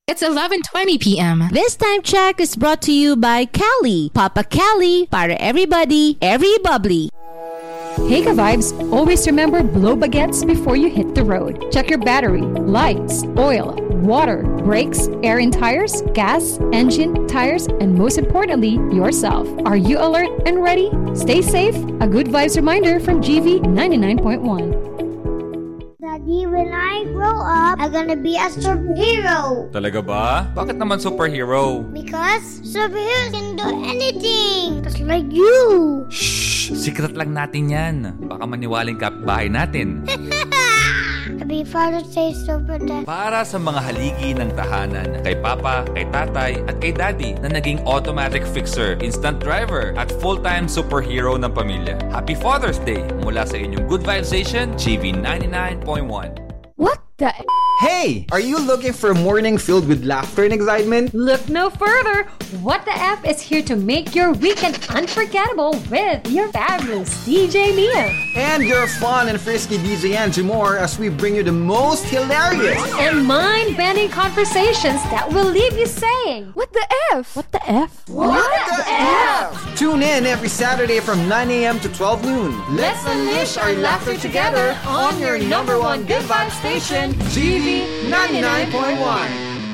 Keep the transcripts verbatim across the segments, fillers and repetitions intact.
It's eleven twenty p.m. This time check is brought to you by Cali. Papa Cali, para everybody, every bubbly. Hey ka-vibes, always remember blow baguettes before you hit the road. Check your battery, lights, oil, water, brakes, air in tires, gas, engine, tires, and most importantly, yourself. Are you alert and ready? Stay safe. A good vibes reminder from G V ninety-nine point one. Daddy, when I grow up, I'm gonna be a superhero. Talaga ba? Bakit naman superhero? Because superheroes can do anything. Just like you. Shh! Secret lang natin yan. Baka maniwaling kapitbahay natin. Happy Father's Day, Super Dad. Para sa mga haligi ng tahanan, kay Papa, kay Tatay, at kay Daddy na naging automatic fixer, instant driver, at full-time superhero ng pamilya. Happy Father's Day mula sa inyong Good Vibes Station, G V ninety-nine point one. What the? Hey! Are you looking for a morning filled with laughter and excitement? Look no further. What the F is here to make your weekend unforgettable with your fabulous D J Mia. And your fun and frisky D J Angie Moore as we bring you the most hilarious and mind-bending conversations that will leave you saying, What the F? What the F? What, what the, the F? F? Tune in every Saturday from nine a.m. to twelve noon. Let's unleash our laughter together on your number one good vibe station, G V ninety-nine point one.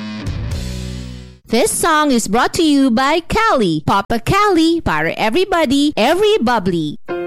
This song is brought to you by Cali. Papa Cali, para everybody, every bubbly.